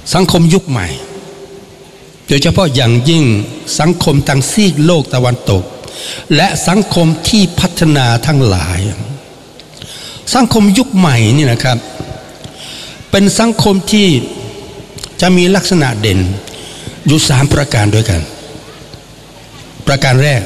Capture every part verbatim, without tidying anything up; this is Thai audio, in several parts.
สังคมยุคใหม่โดยเฉพาะอย่างยิ่งสังคมทางซีกโลกตะวันตกและสังคมที่พัฒนาทั้งหลายสังคมยุคใหม่นี่นะครับเป็นสังคมที่จะมีลักษณะเด่นอยู่สามประการด้วยกันประการแรก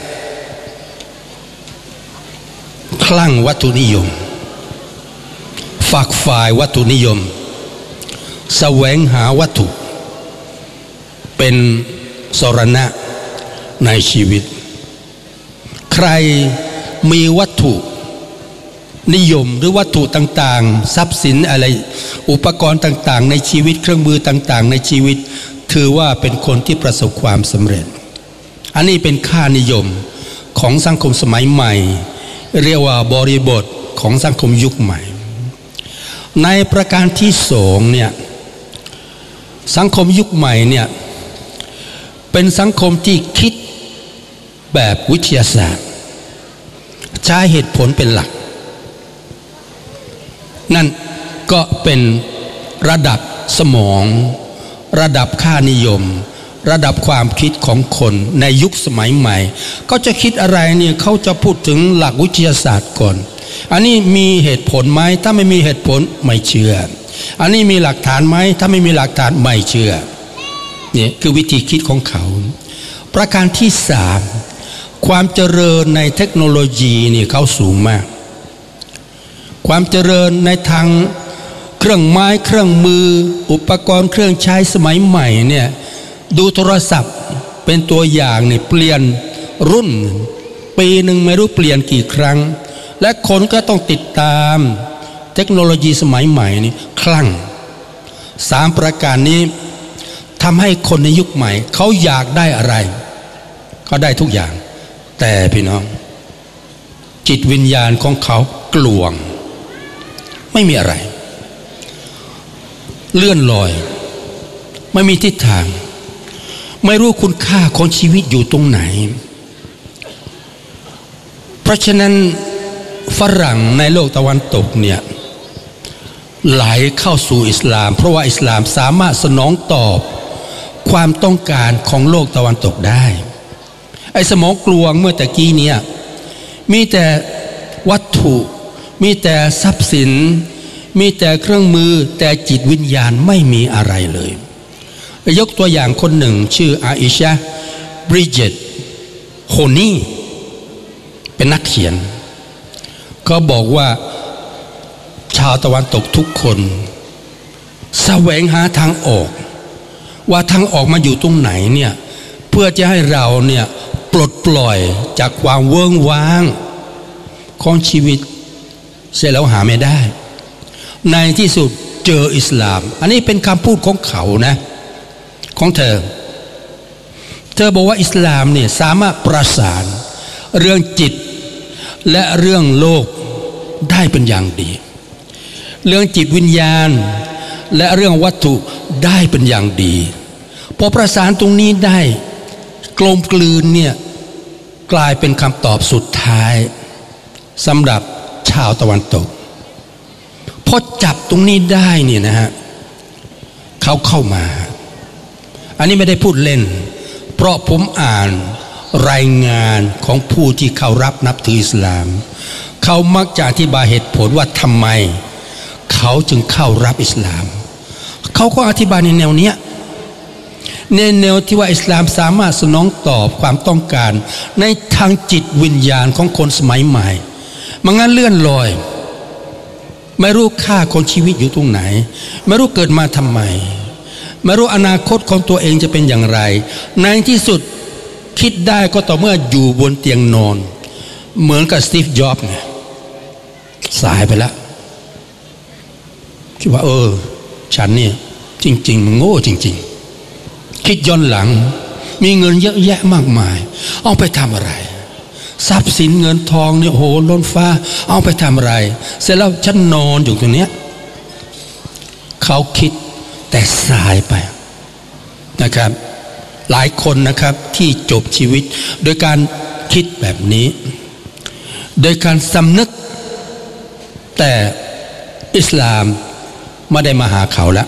คลั่งวัตถุนิยมฝักฝ่ายวัตถุนิยมแสวงหาวัตถุเป็นสรณะในชีวิตใครมีวัตถุนิยมหรือวัตถุต่างๆทรัพย์สินอะไรอุปกรณ์ต่างๆในชีวิตเครื่องมือต่างๆในชีวิตถือว่าเป็นคนที่ประสบความสำเร็จอันนี้เป็นค่านิยมของสังคมสมัยใหม่เรียกว่าบริบทของสังคมยุคใหม่ในประการที่สองเนี่ยสังคมยุคใหม่เนี่ยเป็นสังคมที่คิดแบบวิทยาศาสตร์ใช้เหตุผลเป็นหลักนั่นก็เป็นระดับสมองระดับค่านิยมระดับความคิดของคนในยุคสมัยใหม่ก็จะคิดอะไรเนี่ยเขาจะพูดถึงหลักวิทยาศาสตร์ก่อนอันนี้มีเหตุผลไหมถ้าไม่มีเหตุผลไม่เชื่ออันนี้มีหลักฐานไหมถ้าไม่มีหลักฐานไม่เชื่อนี่คือวิธีคิดของเขาประการที่สามความเจริญในเทคโนโลยีนี่เขาสูงมากความเจริญในทางเครื่องไม้เครื่องมืออุปกรณ์เครื่องใช้สมัยใหม่เนี่ยดูโทรศัพท์เป็นตัวอย่างนี่เปลี่ยนรุ่นปีหนึ่งไม่รู้เปลี่ยนกี่ครั้งและคนก็ต้องติดตามเทคโนโลยีสมัยใหม่นี่คลั่งสามประการนี้ทำให้คนในยุคใหม่เขาอยากได้อะไรเขาได้ทุกอย่างแต่พี่น้องจิตวิญญาณของเขากลวงไม่มีอะไรเลื่อนลอยไม่มีทิศทางไม่รู้คุณค่าของชีวิตอยู่ตรงไหนเพราะฉะนั้นฝรั่งในโลกตะวันตกเนี่ยไหลเข้าสู่อิสลามเพราะว่าอิสลามสามารถสนองตอบความต้องการของโลกตะวันตกได้ไอ้สมองกลวงเมื่อตะกี้เนี่ยมีแต่วัตถุมีแต่ทรัพย์สินมีแต่เครื่องมือแต่จิตวิญญาณไม่มีอะไรเลยยกตัวอย่างคนหนึ่งชื่ออาอิชะบริจิตโฮนี่เป็นนักเขียนก็บอกว่าชาวตะวันตกทุกคนแสวงหาทางออกว่าทางออกมาอยู่ตรงไหนเนี่ยเพื่อจะให้เราเนี่ยปลดปล่อยจากความเวิ้งว้างของชีวิตเสร็จแล้วหาไม่ได้ในที่สุดเจออิสลามอันนี้เป็นคำพูดของเขานะของเธอเธอบอกว่าอิสลามเนี่ยสามารถประสานเรื่องจิตและเรื่องโลกได้เป็นอย่างดีเรื่องจิตวิญญาณและเรื่องวัตถุได้เป็นอย่างดีพอประสานตรงนี้ได้กลมกลืนเนี่ยกลายเป็นคำตอบสุดท้ายสำหรับชาวตะวันตกพอจับตรงนี้ได้เนี่ยนะฮะเขาเข้ามาอันนี้ไม่ได้พูดเล่นเพราะผมอ่านรายงานของผู้ที่เขารับนับถืออิสลามเขามักจะอธิบายเหตุผลว่าทำไมเขาจึงเข้ารับอิสลามเขาก็อธิบายในแนวเนี้ยในแนวที่ว่าอิสลามสามารถสนองตอบความต้องการในทางจิตวิญญาณของคนสมัยใหม่มันงั้นเลื่อนลอยไม่รู้ค่าของชีวิตอยู่ตรงไหนไม่รู้เกิดมาทำไมไม่รู้อนาคตของตัวเองจะเป็นอย่างไรในที่สุดคิดได้ก็ต่อเมื่ออยู่บนเตียงนอนเหมือนกับสตีฟจ็อบส์ไงสายไปแล้วคิดว่าเออฉันเนี่ยจริงๆมันโง่จริงๆคิดย้อนหลังมีเงินเยอะแยะมากมายเอาไปทำอะไรทรัพย์สินเงินทองเนี่ยโหล้นฟ้าเอาไปทำอะไรเสร็จแล้วฉันนอนอยู่ตรงเนี้ยเขาคิดแต่สายไปนะครับหลายคนนะครับที่จบชีวิตโดยการคิดแบบนี้โดยการสำนึกแต่อิสลามไม่ได้มาหาเขาแล้ว